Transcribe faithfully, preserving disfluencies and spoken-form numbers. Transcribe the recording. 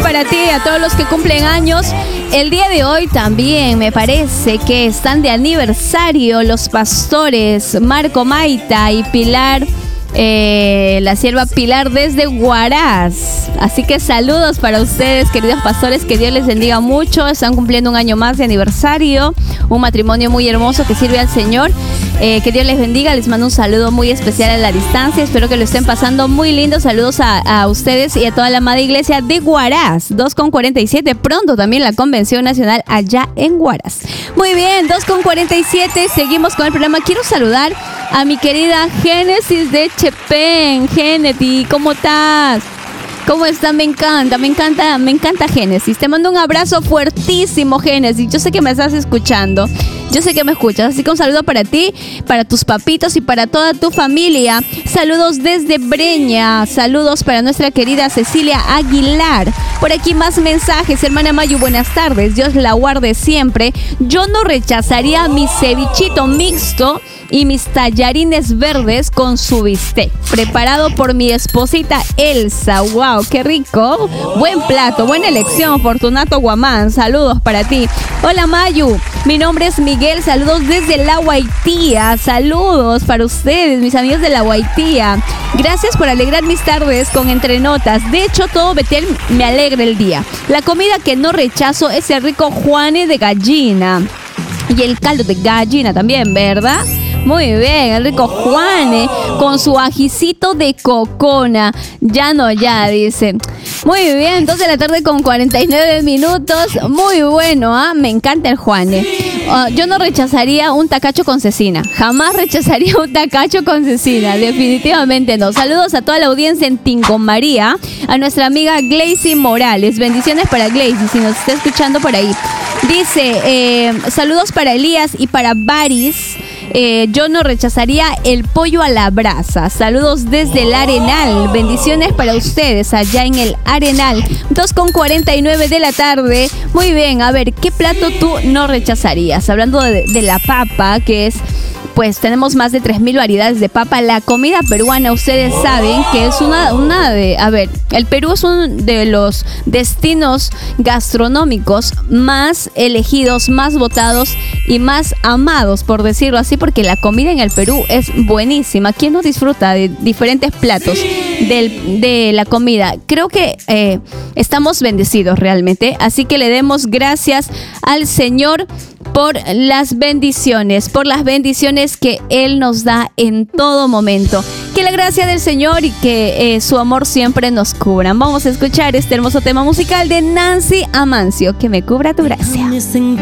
para ti, a todos los que cumplen años. El día de hoy también me parece que están de aniversario los pastores Marco Maita y Pilar, eh, la sierva Pilar desde Huaraz. Así que saludos para ustedes, queridos pastores, que Dios les bendiga mucho. Están cumpliendo un año más de aniversario, un matrimonio muy hermoso que sirve al Señor. Eh, que Dios les bendiga, les mando un saludo muy especial a la distancia, espero que lo estén pasando muy lindo. Saludos a, a ustedes y a toda la amada iglesia de Huaraz. Dos con cuarenta y siete, pronto también la Convención Nacional allá en Huaraz. Muy bien, dos con cuarenta y siete, seguimos con el programa. Quiero saludar a mi querida Génesis de Chepén. Génesis, ¿cómo estás? ¿Cómo está? Me encanta, me encanta, me encanta Génesis. Te mando un abrazo fuertísimo, Génesis. Yo sé que me estás escuchando. Yo sé que me escuchas, así que un saludo para ti, para tus papitos y para toda tu familia. Saludos desde Breña, saludos para nuestra querida Cecilia Aguilar. Por aquí más mensajes, hermana Mayu, buenas tardes, Dios la guarde siempre. Yo no rechazaría mi cevichito mixto y mis tallarines verdes con su bistec, preparado por mi esposita Elsa. ¡Wow! ¡Qué rico! Buen plato, buena elección, Fortunato Guamán. Saludos para ti. Hola Mayu, mi nombre es Miguel, saludos desde La Guaitía. Saludos para ustedes, mis amigos de La Guaitía. Gracias por alegrar mis tardes con entrenotas. De hecho, todo Betel me alegra el día. La comida que no rechazo es el rico Juane de gallina. Y el caldo de gallina también, ¿verdad? Muy bien, el rico Juane con su ajicito de cocona. Ya no, ya, dice. Muy bien, dos de la tarde con cuarenta y nueve minutos. Muy bueno, ¿ah? ¿eh? Me encanta el Juane. Uh, yo no rechazaría un tacacho con cecina. Jamás rechazaría un tacacho con cecina. Definitivamente no. Saludos a toda la audiencia en Tingo María. A nuestra amiga Glacy Morales. Bendiciones para Glacy, si nos está escuchando por ahí. Dice, eh, saludos para Elías y para Baris. Eh, yo no rechazaría el pollo a la brasa. Saludos desde el Arenal. Bendiciones para ustedes allá en el Arenal. dos con cuarenta y nueve de la tarde. Muy bien, a ver, ¿qué plato tú no rechazarías? Hablando de, de la papa, que es... Pues tenemos más de tres mil variedades de papa. La comida peruana, ustedes saben que es una, una de... A ver, el Perú es uno de los destinos gastronómicos más elegidos, más votados y más amados, por decirlo así, porque la comida en el Perú es buenísima. ¿Quién no disfruta de diferentes platos del, de la comida? Creo que eh, estamos bendecidos realmente, así que le demos gracias al Señor por las bendiciones, por las bendiciones que Él nos da en todo momento. Que la gracia del Señor y que eh, su amor siempre nos cubran. Vamos a escuchar este hermoso tema musical de Nancy Amancio, Que me cubra tu gracia.